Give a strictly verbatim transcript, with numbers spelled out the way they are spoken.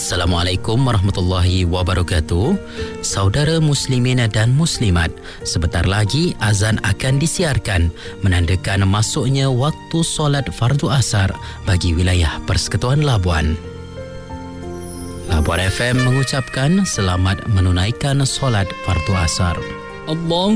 Assalamualaikum warahmatullahi wabarakatuh. Saudara muslimin dan muslimat, sebentar lagi azan akan disiarkan menandakan masuknya waktu solat fardu asar bagi wilayah Persekutuan Labuan. Labuan F M mengucapkan selamat menunaikan solat fardu asar. Allah